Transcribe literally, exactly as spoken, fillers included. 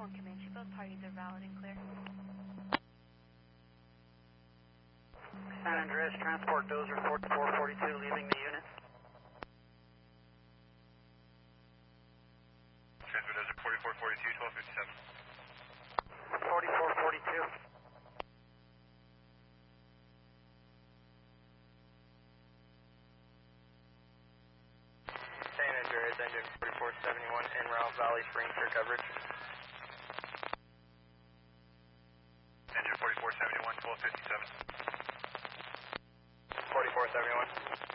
one Comanche, both parties are valid and clear. San Andreas, transport dozer forty-four forty-two leaving the unit. Transport dozer forty-four forty-two, twelve fifty-seven. forty-four forty-two. San Andreas, engine forty-four seventy-one, en route Valley Springs for coverage. Engine forty-four seventy-one, twelve fifty-seven. forty-four seventy-one.